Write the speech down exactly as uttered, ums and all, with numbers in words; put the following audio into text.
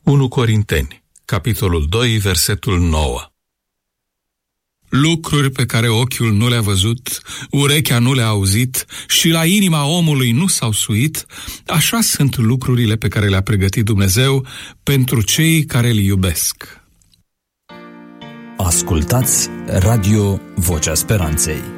unu Corinteni, capitolul doi, versetul nouă. Lucruri pe care ochiul nu le-a văzut, urechea nu le-a auzit și la inima omului nu s-au suit, așa sunt lucrurile pe care le-a pregătit Dumnezeu pentru cei care îl iubesc. Ascultați Radio Vocea Speranței.